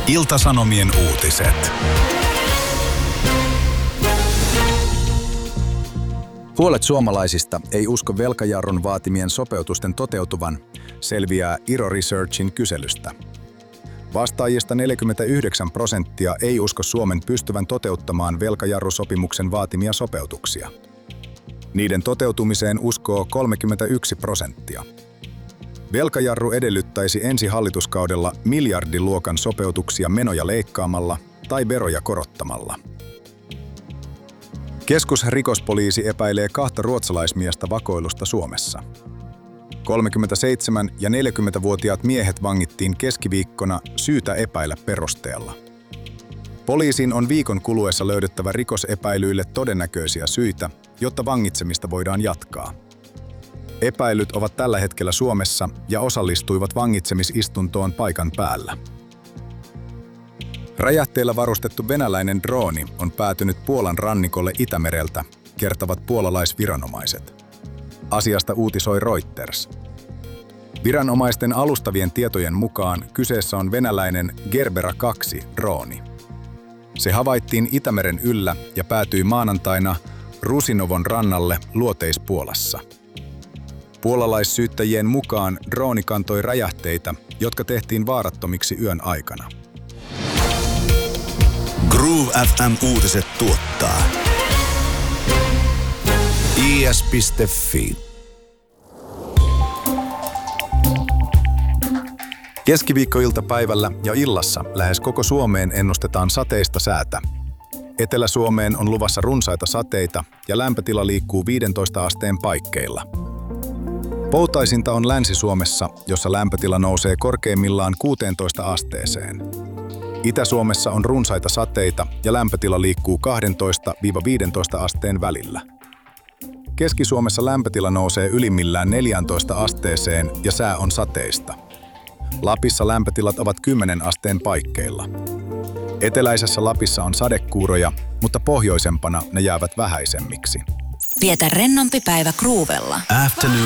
Ilta-Sanomien uutiset. Puolet suomalaisista ei usko velkajarrun vaatimien sopeutusten toteutuvan, selviää Iro Researchin kyselystä. Vastaajista 49% ei usko Suomen pystyvän toteuttamaan velkajarrusopimuksen vaatimia sopeutuksia. Niiden toteutumiseen uskoo 31%. Velkajarru edellyttäisi ensi hallituskaudella miljardiluokan sopeutuksia menoja leikkaamalla tai veroja korottamalla. Keskusrikospoliisi epäilee 2 ruotsalaismiestä vakoilusta Suomessa. 37- ja 40-vuotiaat miehet vangittiin keskiviikkona syytä epäillä perusteella. Poliisin on viikon kuluessa löydettävä rikosepäilyille todennäköisiä syitä, jotta vangitsemista voidaan jatkaa. Epäilyt ovat tällä hetkellä Suomessa ja osallistuivat vangitsemisistuntoon paikan päällä. Räjähteellä varustettu venäläinen drooni on päätynyt Puolan rannikolle Itämereltä, kertovat puolalaisviranomaiset. Asiasta uutisoi Reuters. Viranomaisten alustavien tietojen mukaan kyseessä on venäläinen Gerbera 2 drooni. Se havaittiin Itämeren yllä ja päätyi maanantaina Rusinovon rannalle Luoteis-Puolassa. Puolalaissyyttäjien mukaan drooni kantoi räjähteitä, jotka tehtiin vaarattomiksi yön aikana. Groove FM uutiset tuottaa is.fi. Keskiviikkoiltapäivällä ja illassa lähes koko Suomeen ennustetaan sateista säätä. Etelä-Suomeen on luvassa runsaita sateita ja lämpötila liikkuu 15 asteen paikkeilla. Poutaisinta on Länsi-Suomessa, jossa lämpötila nousee korkeimmillaan 16 asteeseen. Itä-Suomessa on runsaita sateita ja lämpötila liikkuu 12–15 asteen välillä. Keski-Suomessa lämpötila nousee ylimmillään 14 asteeseen ja sää on sateista. Lapissa lämpötilat ovat 10 asteen paikkeilla. Eteläisessä Lapissa on sadekuuroja, mutta pohjoisempana ne jäävät vähäisemmiksi. Vietä rennompi päivä Groovella. Afternoon